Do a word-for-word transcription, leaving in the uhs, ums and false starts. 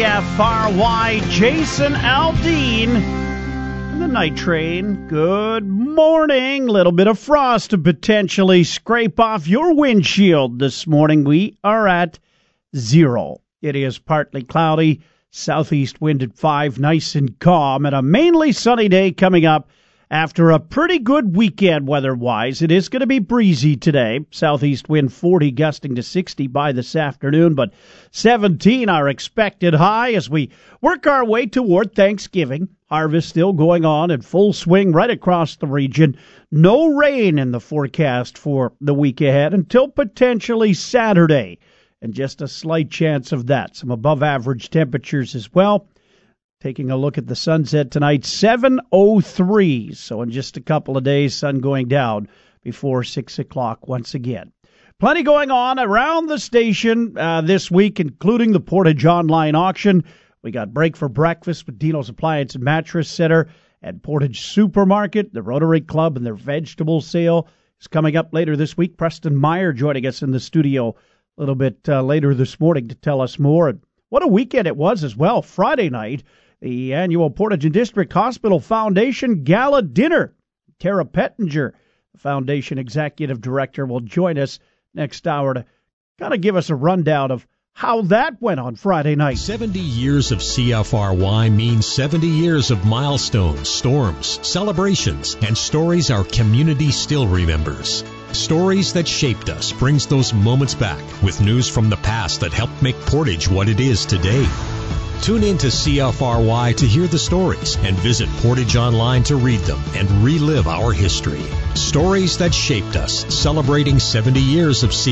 C F R Y, Jason Aldean, and the Night Train. Good morning. Little bit of frost to potentially scrape off your windshield this morning. We are at zero. It is partly cloudy, southeast wind at five, nice and calm, and a mainly sunny day coming up after a pretty good weekend weather-wise. It is going to be breezy today. Southeast wind forty, gusting to sixty by this afternoon, but seventeen our expected high as we work our way toward Thanksgiving. Harvest still going on in full swing right across the region. No rain in the forecast for the week ahead until potentially Saturday, and just a slight chance of that. Some above-average temperatures as well. Taking a look at the sunset tonight, seven oh three. So in just a couple of days, sun going down before six o'clock once again. Plenty going on around the station uh, this week, including the Portage Online Auction. We got break for breakfast with Dino's Appliance and Mattress Center at Portage Supermarket. The Rotary Club and their vegetable sale is coming up later this week. Preston Meyer joining us in the studio a little bit uh, later this morning to tell us more. And what a weekend it was as well. Friday night, the annual Portage and District Hospital Foundation Gala Dinner. Tara Pettinger, the Foundation Executive Director, will join us next hour to kind of give us a rundown of how that went on Friday night. seventy years of C F R Y means seventy years of milestones, storms, celebrations, and stories our community still remembers. Stories that shaped us brings those moments back with news from the past that helped make Portage what it is today. Tune in to C F R Y to hear the stories and visit Portage Online to read them and relive our history. Stories that shaped us, celebrating seventy years of C F R Y.